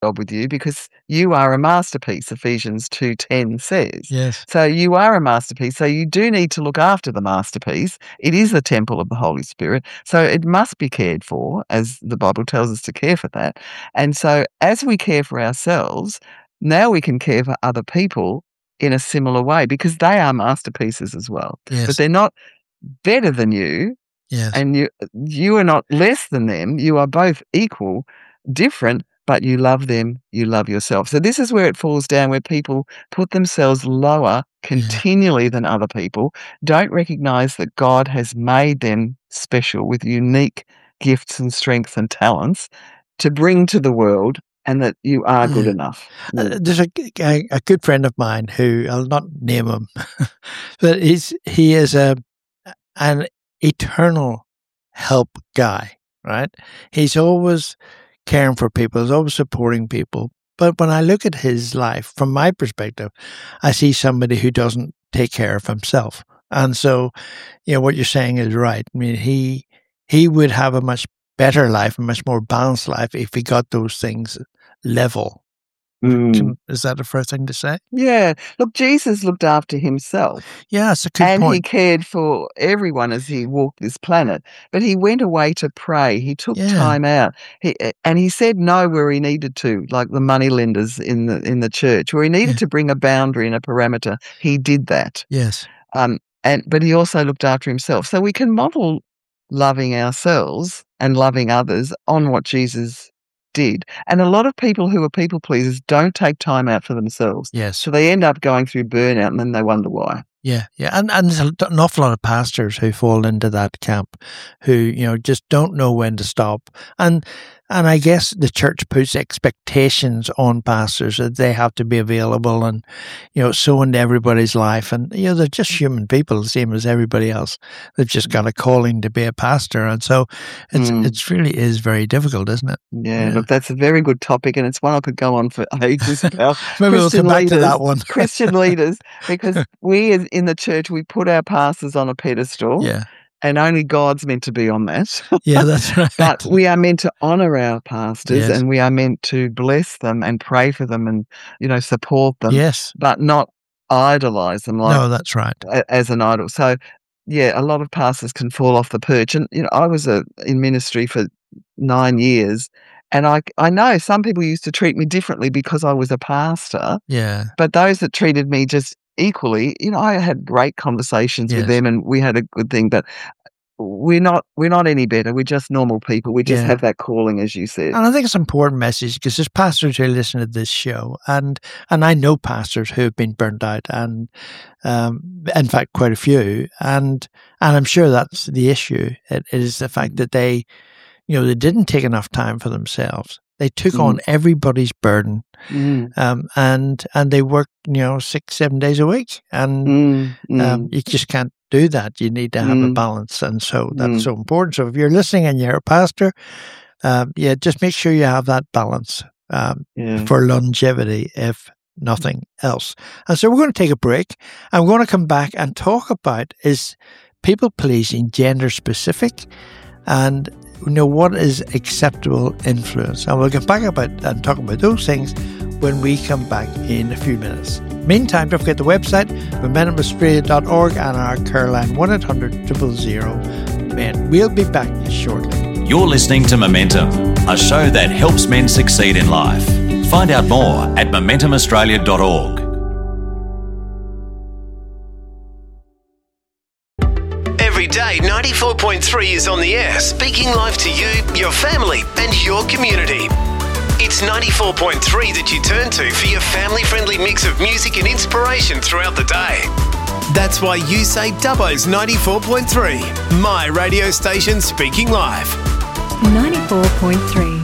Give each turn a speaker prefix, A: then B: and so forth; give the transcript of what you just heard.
A: job with you because you are a masterpiece, Ephesians 2:10 says.
B: Yes.
A: So you are a masterpiece. So you do need to look after the masterpiece. It is the temple of the Holy Spirit. So it must be cared for, as the Bible tells us to care for that. And so as we care for ourselves, now we can care for other people in a similar way because they are masterpieces as well.
B: Yes.
A: But they're not better than you.
B: Yes.
A: And you are not less than them. You are both equal, different, but you love them, you love yourself. So this is where it falls down, where people put themselves lower continually than other people, don't recognize that God has made them special with unique gifts and strengths and talents to bring to the world, and that you are good enough.
B: There's a good friend of mine who, I'll not name him, but he is an eternal help guy, right? He's always caring for people, he's always supporting people. But when I look at his life, from my perspective, I see somebody who doesn't take care of himself. And so, what you're saying is right. I mean, he would have a much better life, a much more balanced life if he got those things level. Is that a fair thing to say?
A: Yeah. Look, Jesus looked after himself.
B: Yeah, it's a good point.
A: And he cared for everyone as he walked this planet. But he went away to pray. He took time out. He said no where he needed to, like the moneylenders in the church, where he needed to bring a boundary and a parameter. He did that.
B: Yes.
A: But he also looked after himself. So we can model loving ourselves and loving others on what Jesus did. And a lot of people who are people pleasers don't take time out for themselves.
B: Yes.
A: So they end up going through burnout and then they wonder why.
B: Yeah. And there's an awful lot of pastors who fall into that camp who, just don't know when to stop. And I guess the church puts expectations on pastors that they have to be available and, so into everybody's life. And, they're just human people, the same as everybody else. They've just got a calling to be a pastor. And so it really is very difficult, isn't it?
A: Yeah, look, that's a very good topic. And it's one I could go on for ages about.
B: Maybe we'll come back to that one.
A: Christian leaders, because we in the church, we put our pastors on a pedestal.
B: Yeah.
A: And only God's meant to be on that.
B: Yeah, that's right.
A: But we are meant to honor our pastors and we are meant to bless them and pray for them and, support them.
B: Yes.
A: But not idolize them
B: no, that's right.
A: As an idol. So, a lot of pastors can fall off the perch. And, I was in ministry for 9 years. And I know some people used to treat me differently because I was a pastor.
B: Yeah.
A: But those that treated me just equally, I had great conversations with them and we had a good thing, but we're not any better. We're just normal people. We just have that calling, as you said.
B: And I think it's an important message because there's pastors who listen to this show and I know pastors who have been burnt out and in fact quite a few and I'm sure that's the issue. It is the fact that they didn't take enough time for themselves. They took on everybody's burden, and they worked, 6-7 days a week, and you just can't do that. You need to have a balance, and so that's so important. So if you're listening and you're a pastor, just make sure you have that balance for longevity, if nothing else. And so we're going to take a break, and we're going to come back and talk about is people pleasing gender specific, and what is acceptable influence? And we'll get back and talk about those things when we come back in a few minutes. Meantime, don't forget the website, MomentumAustralia.org and our care line 1-800-000-MEN. We'll be back shortly.
C: You're listening to Momentum, a show that helps men succeed in life. Find out more at MomentumAustralia.org.
D: Every day, 94.3 is on the air, speaking life to you, your family, and your community. It's 94.3 that you turn to for your family-friendly mix of music and inspiration throughout the day. That's why you say Dubbo's 94.3, my radio station speaking life.
E: 94.3.